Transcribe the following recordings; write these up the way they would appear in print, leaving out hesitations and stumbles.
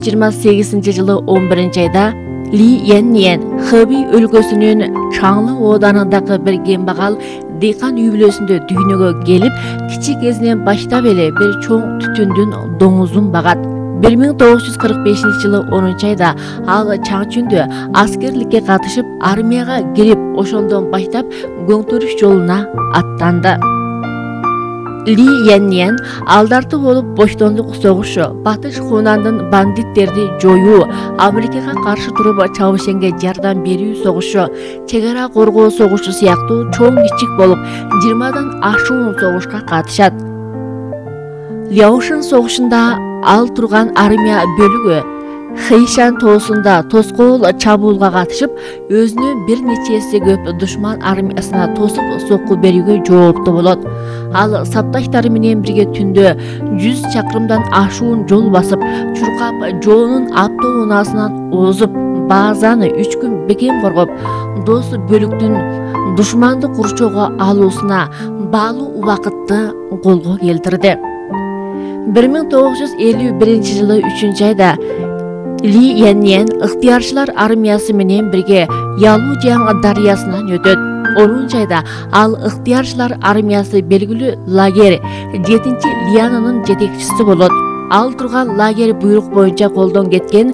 1928 жылы 11 айда Ли Янниен Хэби өлкөсүнүн Чаңлы оодарындагы бир кембагал дыйкан үй бүлөсүндө дүйнөгө келип, кичи кезинен баштап эле бир чоң түтүндүн доңузун багат. 1945 жылы 10 айда ал Чаңчүндө аскерликке катышып, армияга кирип, ошондон баштап көңтөрүш жолуна аттанды. Ли Янниен алдарты болуп боштондук согушу, батыш Хунандын бандиттерди жоюу, Америкага каршы туруп Чавушенге жардам берүү согушу, чек ара коргоо согушу сыяктуу чоң кичик болуп 20дан ашуун согушка катышат. Ляошин согушунда ал турган армия бөлүгү Хэйшан тоосунда тоскоол чабуулга катышып, өзүнүн бир нече эсе көп душман армиясына тосуп сокку берүүгө жооптуу болот. Ал сапташтары менен бирге түндө 100 чакырымдан ашуун жол басып, чуркап, жоонун автоунаасынан озуп, базаны 3 күн бекем коргоп, дос бөлүктүн душманды курчоого алуусуна баалуу убакытты колго келтирди. 1951 жылы 3 айда Ли Янниен ыктыярчылар армиясы менен бирге Ялужяң дарыясынан өтөт. 10 айда ал ыктыярчылар армиясы белгилүү лагерь 7-чи Лиянанын жетекчиси болот. Ал турган лагерь буйрук боюнча колдон кеткен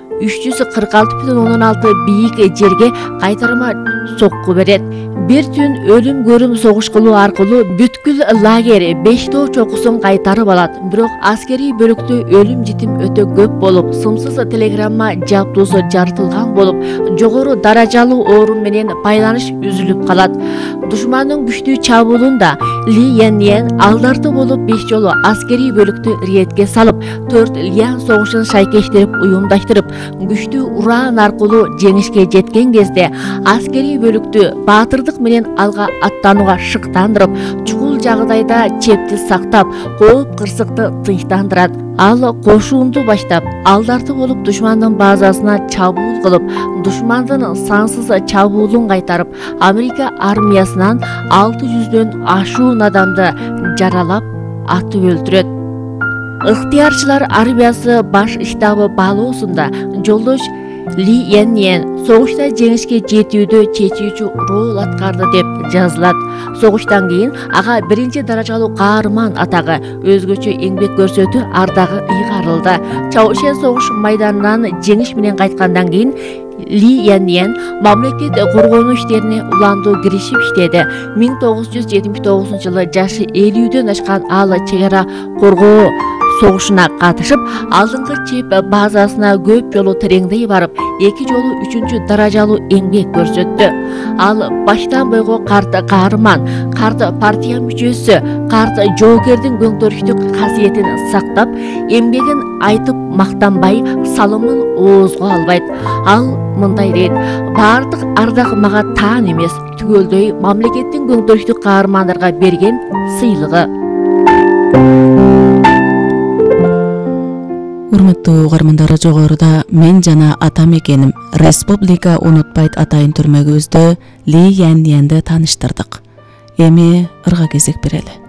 346,16 бийик жерге кайтарма сокку берет. Bir түн өлүм көрүм согуш кылуу аркылуу бүткүл лагерь 5 тоо чокусун кайтарып алат. Бирок аскерий бөлүктө өлүм житим өтө көп болуп, сымсыз телеграмма жабдуусу жарытылган болуп, жогору даражалуу орун менен байланыш үзүлүп калат. Душмандын күчтүү чабуулунда Ли Янниен алдарты болуп 5 жолу аскерий бөлүктү риетке салып, 4 Лиян согушун шайкештирип уюмдаштырып, күчтүү уран аркылуу жеңишке жеткен кезде аскерий бөлүктү баатырдык менен алга аттанууга шыктандырып, чугул жагдайда чепти сактап, кооп кырсыкты тынчтандырат. Ал кошуунду баштап, алдарты болуп душмандын базасына чабуул кылып, душмандын сансыз чабуулун кайтарып, Америка армиясынан 600дөн ашуун адамды жаралап, атып өлтүрөт. Ыктыярчылар армиясы баш штабы баалоосунда жолдош Ли Янниен согушта жеңишке жетүүдө чечүүчү рол аткарды деп жазылат. Согуштан кийин ага биринчи даражалуу каарман атагы, өзгөчө эмгек көрсөтүү ардагы ыйгарылды. Чаошен согуш майданынан жеңиш менен кайткандан кийин Ли Янниен мамлекет коргонуу иштерине уландуу киришип иштеди. 1979 жылы жашы 50дөн ашкан ал чек ара коргоо согушуна катышып, алдыңкы чеп базасына көп жолу тереңдей барып, 2 жолу 3-чү даражалуу эмгек көрсөттү. Ал баштан бойго карт каарман, карт партия мүчөсү, карт жоокердин көңтөрүштүк касиетин сактап, эмгегин айтып мактанбай, салымын оозго албайт. Ал мындай дейт: баардык ардак мага таан эмес, түгөлдөй мамлекеттин көңтөрүштүк каармандарга берген сыйлыгы. Урматтуу угармандар, жогоруда мен жана атам экеним Республика унутпайт атайын түрмөгүбүздө Ли Янниенди тааныштырдык. Эми ырга кезек берели.